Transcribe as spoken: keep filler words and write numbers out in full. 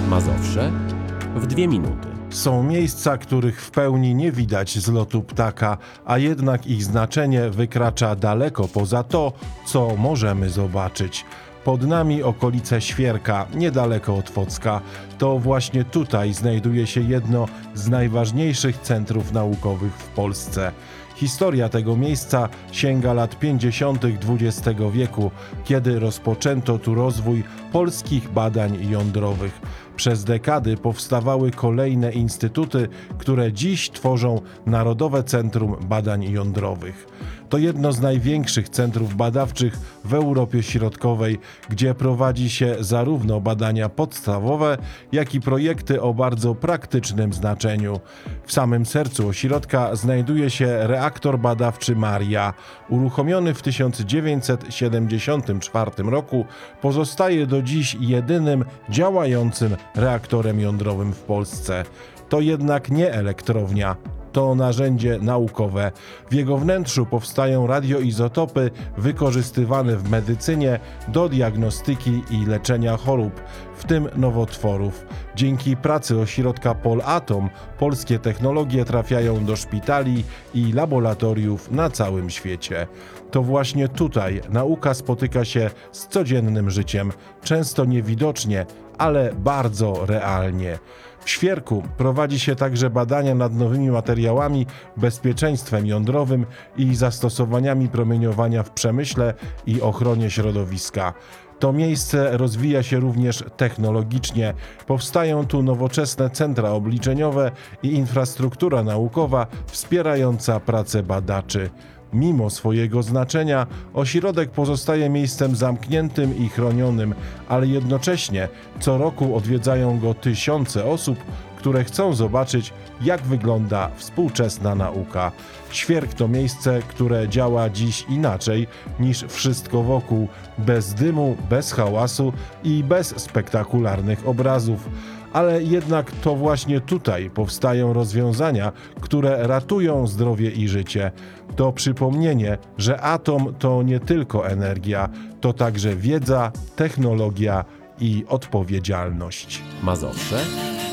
Mazowsze w dwie minuty. Są miejsca, których w pełni nie widać z lotu ptaka, a jednak ich znaczenie wykracza daleko poza to, co możemy zobaczyć. Pod nami okolice Świerka, niedaleko od Focka. To właśnie tutaj znajduje się jedno z najważniejszych centrów naukowych w Polsce. Historia tego miejsca sięga lat pięćdziesiątych dwudziestego wieku, kiedy rozpoczęto tu rozwój polskich badań jądrowych. Przez dekady powstawały kolejne instytuty, które dziś tworzą Narodowe Centrum Badań Jądrowych. To jedno z największych centrów badawczych w Europie Środkowej, gdzie prowadzi się zarówno badania podstawowe, jak i projekty o bardzo praktycznym znaczeniu. W samym sercu ośrodka znajduje się reaktor badawczy Maria. Uruchomiony w tysiąc dziewięćset siedemdziesiątym czwartym roku, pozostaje do dziś jedynym działającym reaktorem jądrowym w Polsce. To jednak nie elektrownia. To narzędzie naukowe. W jego wnętrzu powstają radioizotopy wykorzystywane w medycynie do diagnostyki i leczenia chorób, w tym nowotworów. Dzięki pracy ośrodka Polatom polskie technologie trafiają do szpitali i laboratoriów na całym świecie. To właśnie tutaj nauka spotyka się z codziennym życiem, często niewidocznie, ale bardzo realnie. W Świerku prowadzi się także badania nad nowymi materiałami, bezpieczeństwem jądrowym i zastosowaniami promieniowania w przemyśle i ochronie środowiska. To miejsce rozwija się również technologicznie. Powstają tu nowoczesne centra obliczeniowe i infrastruktura naukowa wspierająca pracę badaczy. Mimo swojego znaczenia ośrodek pozostaje miejscem zamkniętym i chronionym, ale jednocześnie co roku odwiedzają go tysiące osób, które chcą zobaczyć, jak wygląda współczesna nauka. Świerk to miejsce, które działa dziś inaczej niż wszystko wokół, bez dymu, bez hałasu i bez spektakularnych obrazów. Ale jednak to właśnie tutaj powstają rozwiązania, które ratują zdrowie i życie. To przypomnienie, że atom to nie tylko energia, to także wiedza, technologia i odpowiedzialność. Mazowsze